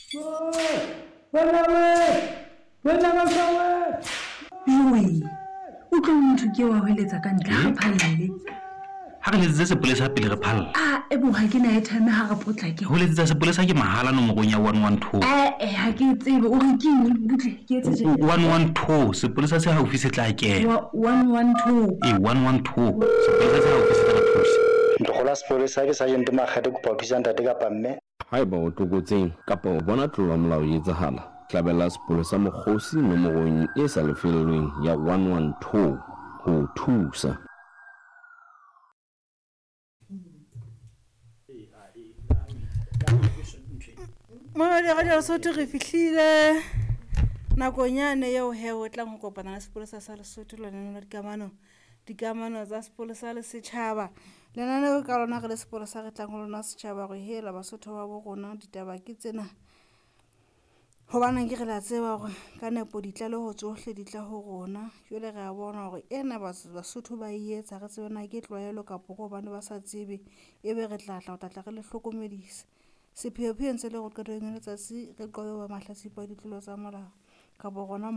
Joi, o tlo motho ke wa hoeletsa ka ntle ha phallele. Ha re letsetsa sepolesa pele re phalla. E bo ha ke na e time ha re potlake. Ho letsetsa sepolesa ke mahala nomorong ya 112. Ha ke tsebe o re ke eng butle ke etse 112 sepolesa se haufi se tla kena. 112 112 sepolesa se haufi se tla thusa. Ntlogola sepolesa ke Sergeant Makgate kopa thusa ntate kapa mme. Haeba o tokotseng kapa o bona tlolo ya molao e etsahala, tlabela sepolesa mokgosi nomorong e sa lefellweng ya 112 ho thusa. Mongadi ga Lesotho re fihlile nakonyane eo he o tlang ho kopana le sepolesa sa Lesotho le nana dikamano tsa sepolesa le setjhaba. Lenaneo ka lona re le sepolesa re tlang ho lona setjhaba go hela Basotho ba bo rona ditaba ke tsena. Hobane ke re la tseba hore ka nepo ditlaleho tsohle di tla ho rona. Jwale re a bona hore ena Basotho ba etsa re tsebana ke tlwaelo kapo go bana ba sa tsebe ebe re tla re le hlokomedisa. Sepheopheng se le go qetong ya letsatsi re qobe ba mahlasipa ditlolo tsa molao ka bo gona